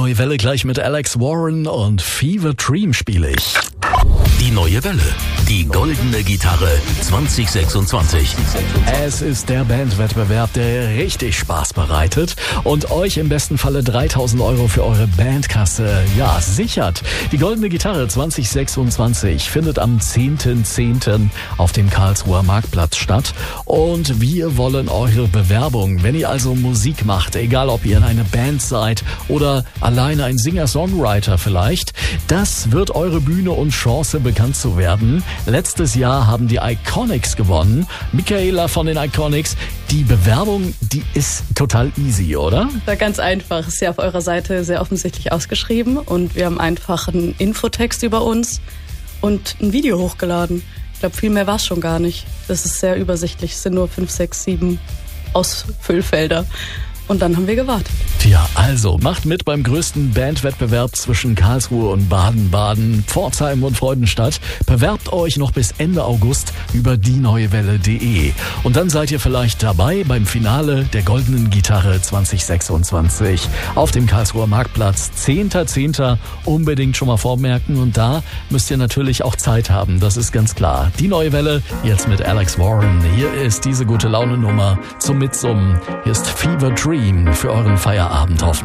Neue Welle gleich mit Alex Warren und Fever Dream spiele ich. Die Neue Welle, die goldene Gitarre 2026. Es ist der Bandwettbewerb, der richtig Spaß bereitet und euch im besten Falle 3.000 € für eure Bandkasse, sichert. Die goldene Gitarre 2026 findet am 10.10. auf dem Karlsruher Marktplatz statt und wir wollen eure Bewerbung. Wenn ihr also Musik macht, egal ob ihr in einer Band seid oder alleine ein Singer-Songwriter vielleicht, das wird eure Bühne und Chance, bekannt zu werden. Letztes Jahr haben die Iconics gewonnen. Michaela von den Iconics, die Bewerbung, die ist total easy, oder? War ganz einfach. Ist ja auf eurer Seite sehr offensichtlich ausgeschrieben und wir haben einfach einen Infotext über uns und ein Video hochgeladen. Ich glaube, viel mehr war es schon gar nicht. Das ist sehr übersichtlich. Es sind nur 5, 6, 7 Ausfüllfelder. Und dann haben wir gewartet. Tja, also macht mit beim größten Bandwettbewerb zwischen Karlsruhe und Baden-Baden, Pforzheim und Freudenstadt. Bewerbt euch noch bis Ende August über dieneuewelle.de. Und dann seid ihr vielleicht dabei beim Finale der goldenen Gitarre 2026 auf dem Karlsruher Marktplatz. 10.10. unbedingt schon mal vormerken. Und da müsst ihr natürlich auch Zeit haben, das ist ganz klar. Die Neue Welle, jetzt mit Alex Warren. Hier ist diese gute Laune-Nummer zum Mitsummen. Hier ist Fever Dream für euren Feierabend hoffen.